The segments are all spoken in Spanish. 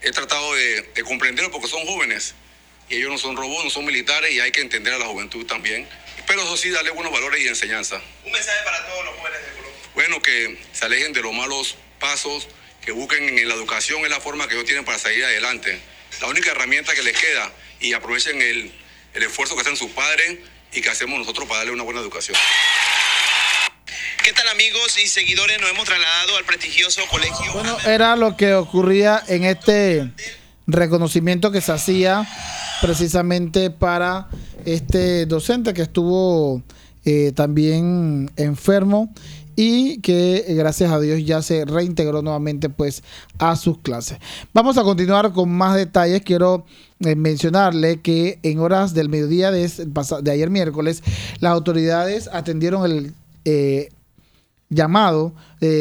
he tratado de comprenderlo porque son jóvenes y ellos no son robots, no son militares y hay que entender a la juventud también. Pero eso sí, darle buenos valores y enseñanza. Un mensaje para todos los jóvenes de Colombia. Bueno, que se alejen de los malos pasos, que busquen en la educación, es la forma que ellos tienen para salir adelante. La única herramienta que les queda, y aprovechen el esfuerzo que hacen sus padres y que hacemos nosotros para darle una buena educación. ¿Qué tal, amigos y seguidores? Nos hemos trasladado al prestigioso colegio. Bueno, era lo que ocurría en este reconocimiento que se hacía precisamente para este docente que estuvo también enfermo y que gracias a Dios ya se reintegró nuevamente pues a sus clases. Vamos a continuar con más detalles. Quiero mencionarle que en horas del mediodía de ayer miércoles las autoridades atendieron el llamado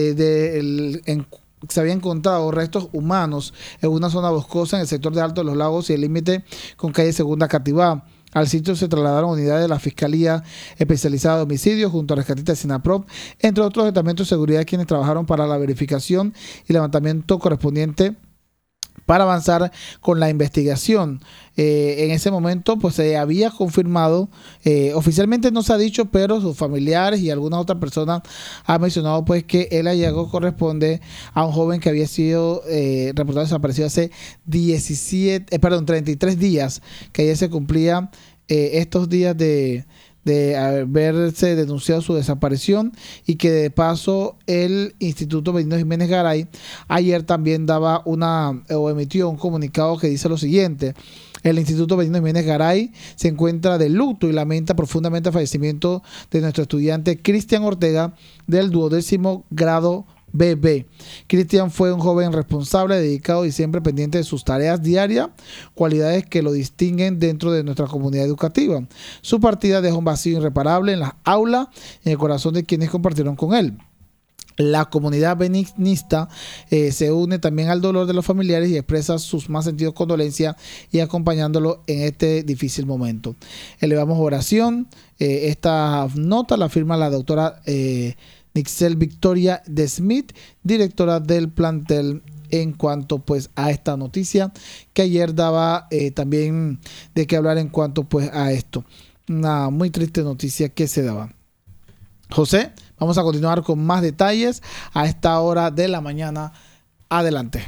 se habían encontrado restos humanos en una zona boscosa en el sector de Alto de los Lagos y el límite con calle Segunda Cativá. Al sitio se trasladaron unidades de la Fiscalía Especializada de Homicidios junto a rescatistas de SINAPROP, entre otros estamentos de seguridad, quienes trabajaron para la verificación y levantamiento correspondiente para avanzar con la investigación. En ese momento pues se había confirmado, oficialmente no se ha dicho, pero sus familiares y algunas otras personas han mencionado pues que el hallazgo corresponde a un joven que había sido reportado desaparecido hace 33 días, que ayer se cumplía estos días de haberse denunciado su desaparición, y que de paso el Instituto Benigno Jiménez Garay ayer también emitió un comunicado que dice lo siguiente: el Instituto Benigno Jiménez Garay se encuentra de luto y lamenta profundamente el fallecimiento de nuestro estudiante Cristian Ortega del 12º grado BB. Cristian fue un joven responsable, dedicado y siempre pendiente de sus tareas diarias, cualidades que lo distinguen dentro de nuestra comunidad educativa. Su partida dejó un vacío irreparable en las aulas y en el corazón de quienes compartieron con él. La comunidad benignista se une también al dolor de los familiares y expresa sus más sentidos condolencias y acompañándolo en este difícil momento. Elevamos oración. Esta nota la firma la doctora Nixel Victoria de Smith, directora del plantel, en cuanto pues a esta noticia que ayer daba también de qué hablar en cuanto pues a esto. Una muy triste noticia que se daba. José, vamos a continuar con más detalles a esta hora de la mañana. Adelante.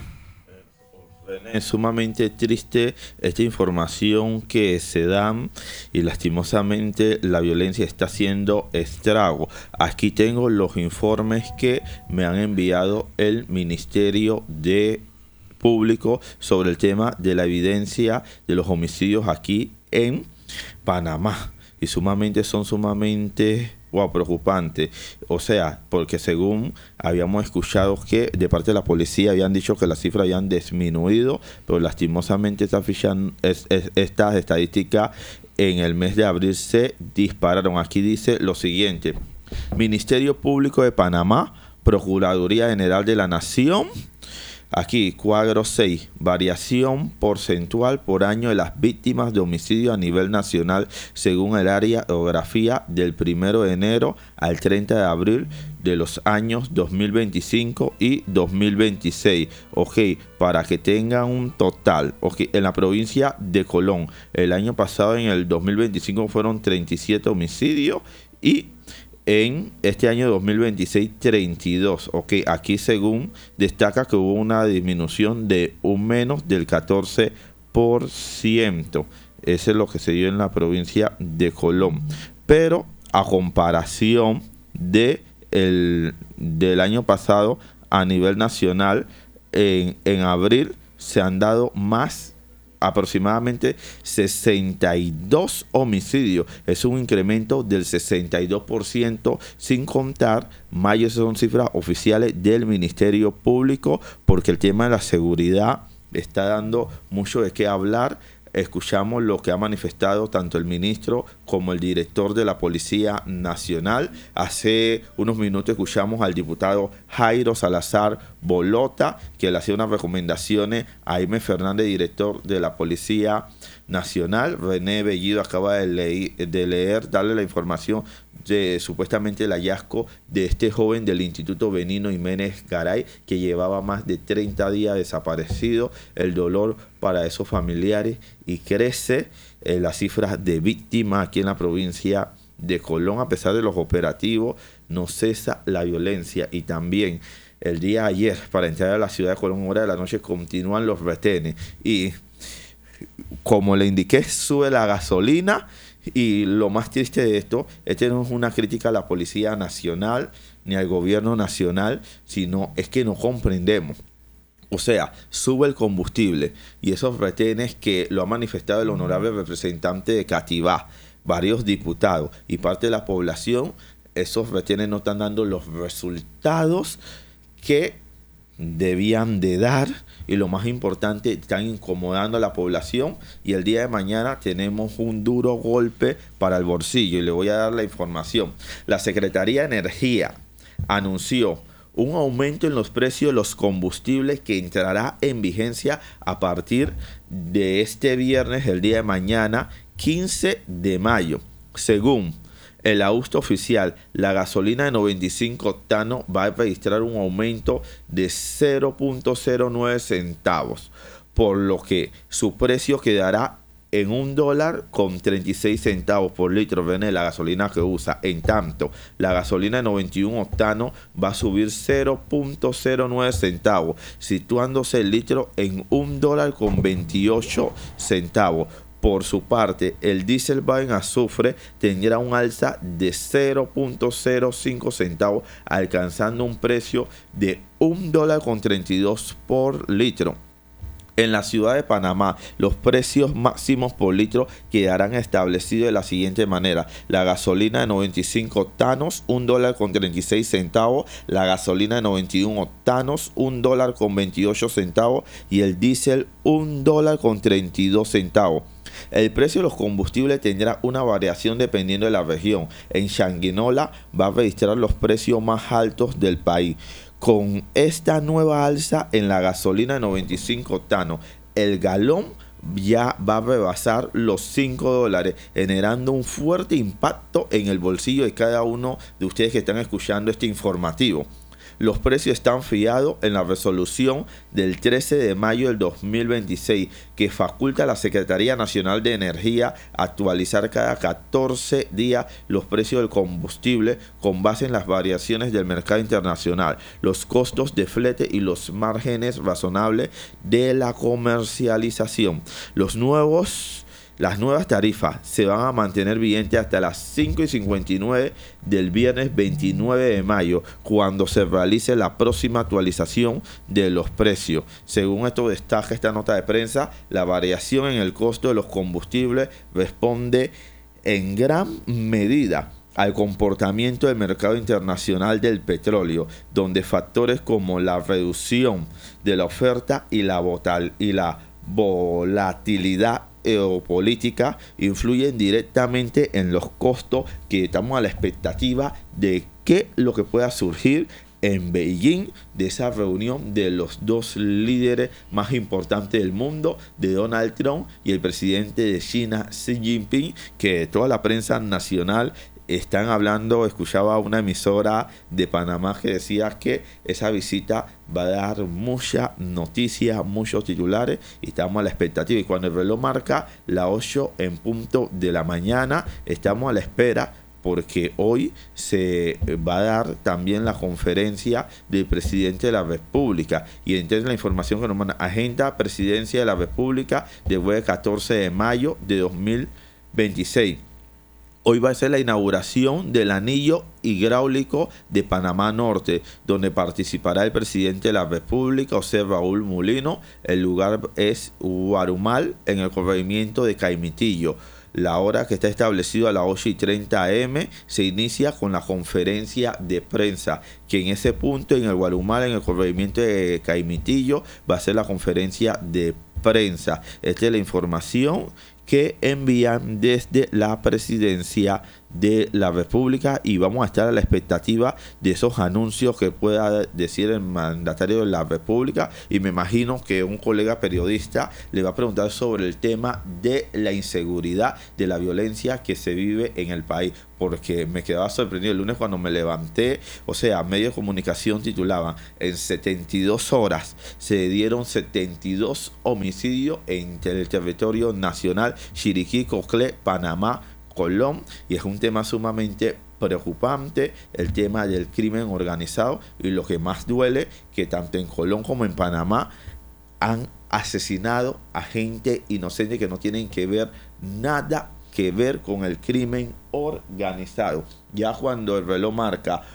Es sumamente triste esta información que se dan y lastimosamente la violencia está haciendo estrago. Aquí tengo los informes que me han enviado el Ministerio de Público sobre el tema de la evidencia de los homicidios aquí en Panamá, y son sumamente preocupante. O sea, porque según habíamos escuchado que de parte de la policía habían dicho que las cifras habían disminuido, pero lastimosamente estas estadísticas en el mes de abril se dispararon. Aquí dice lo siguiente: Ministerio Público de Panamá, Procuraduría General de la Nación. Aquí, cuadro 6, variación porcentual por año de las víctimas de homicidio a nivel nacional según el área geografía del 1 de enero al 30 de abril de los años 2025 y 2026. Ok, para que tengan un total. Ok, en la provincia de Colón, el año pasado, en el 2025, fueron 37 homicidios y en este año 2026, 32. Ok, aquí según destaca que hubo una disminución de un menos del 14%. Eso es lo que se dio en la provincia de Colón. Pero a comparación del año pasado, a nivel nacional, en abril se han dado aproximadamente 62 homicidios. Es un incremento del 62%, sin contar mayo. Esas son cifras oficiales del Ministerio Público, porque el tema de la seguridad está dando mucho de qué hablar. Escuchamos lo que ha manifestado tanto el ministro como el director de la Policía Nacional. Hace unos minutos escuchamos al diputado Jairo Salazar Bolota, que le hacía unas recomendaciones a Jaime Fernández, director de la Policía Nacional. René Bellido acaba de leer, darle la información de supuestamente el hallazgo de este joven del Instituto Benigno Jiménez Garay, que llevaba más de 30 días desaparecido. El dolor para esos familiares y crece las cifras de víctimas aquí en la provincia de Colón. A pesar de los operativos, no cesa la violencia. Y también el día de ayer, para entrar a la ciudad de Colón, hora de la noche, continúan los retenes. Y como le indiqué, sube la gasolina. Y lo más triste de esto, no es una crítica a la Policía Nacional ni al gobierno nacional, sino es que no comprendemos. O sea, sube el combustible y esos retenes, que lo ha manifestado el honorable representante de Cativá, varios diputados y parte de la población, esos retenes no están dando los resultados que debían de dar, y lo más importante, están incomodando a la población, y el día de mañana tenemos un duro golpe para el bolsillo. Y le voy a dar la información. La Secretaría de Energía anunció un aumento en los precios de los combustibles que entrará en vigencia a partir de este viernes, el día de mañana, 15 de mayo. Según el auto oficial, la gasolina de 95 octanos va a registrar un aumento de 0.09 centavos, por lo que su precio quedará en $1.36 por litro. Viene la gasolina que usa. En tanto, la gasolina de 91 octanos va a subir 0.09 centavos, situándose el litro en $1.28. Por su parte, el diésel en azufre tendrá un alza de 0.05 centavos, alcanzando un precio de $1.32 por litro. En la ciudad de Panamá, los precios máximos por litro quedarán establecidos de la siguiente manera: la gasolina de 95 octanos, $1.36, la gasolina de 91 octanos, $1.28, y el diésel, $1.32. El precio de los combustibles tendrá una variación dependiendo de la región. En Changuinola va a registrar los precios más altos del país. Con esta nueva alza en la gasolina de 95 octanos, el galón ya va a rebasar los $5, generando un fuerte impacto en el bolsillo de cada uno de ustedes que están escuchando este informativo. Los precios están fijados en la resolución del 13 de mayo del 2026, que faculta a la Secretaría Nacional de Energía actualizar cada 14 días los precios del combustible con base en las variaciones del mercado internacional, los costos de flete y los márgenes razonables de la comercialización. Las nuevas tarifas se van a mantener vigentes hasta las 5:59 del viernes 29 de mayo, cuando se realice la próxima actualización de los precios. Según esto destaca esta nota de prensa, la variación en el costo de los combustibles responde en gran medida al comportamiento del mercado internacional del petróleo, donde factores como la reducción de la oferta y la volatilidad geopolítica influyen directamente en los costos, que estamos a la expectativa de qué lo que pueda surgir en Beijing de esa reunión de los dos líderes más importantes del mundo, de Donald Trump y el presidente de China, Xi Jinping, que toda la prensa nacional están hablando. Escuchaba una emisora de Panamá que decía que esa visita va a dar mucha noticia, muchos titulares, y estamos a la expectativa. Y cuando el reloj marca las 8 en punto de la mañana, estamos a la espera, porque hoy se va a dar también la conferencia del presidente de la República. Y entonces la información que nos manda: agenda presidencia de la República después del 14 de mayo de 2026. Hoy va a ser la inauguración del anillo hidráulico de Panamá Norte, donde participará el presidente de la República, José Raúl Mulino. El lugar es Guarumal, en el corregimiento de Caimitillo. La hora, que está establecida a las 8:30 am, se inicia con la conferencia de prensa, que en ese punto, en el Guarumal, en el corregimiento de Caimitillo, va a ser la conferencia de prensa. Esta es la información que envían desde la presidencia de la República y vamos a estar a la expectativa de esos anuncios que pueda decir el mandatario de la República, y me imagino que un colega periodista le va a preguntar sobre el tema de la inseguridad, de la violencia que se vive en el país, porque me quedaba sorprendido el lunes cuando me levanté, o sea, medios de comunicación titulaban: en 72 horas se dieron 72 homicidios en el territorio nacional, Chiriquí, Coclé, Panamá, Colón, y es un tema sumamente preocupante, el tema del crimen organizado, y lo que más duele, que tanto en Colón como en Panamá han asesinado a gente inocente que no tienen que ver nada que ver con el crimen organizado. Ya cuando el reloj marca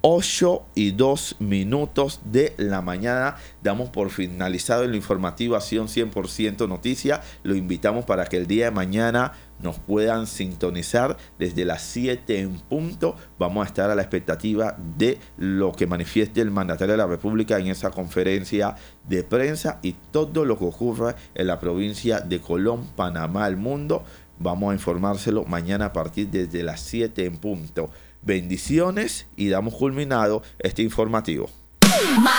8:02 de la mañana, damos por finalizado el informativo Acción 100% Noticias. Lo invitamos para que el día de mañana nos puedan sintonizar desde las 7 en punto. Vamos a estar a la expectativa de lo que manifieste el mandatario de la República en esa conferencia de prensa y todo lo que ocurra en la provincia de Colón, Panamá, el mundo. Vamos a informárselo mañana a partir desde las 7 en punto. Bendiciones y damos culminado este informativo.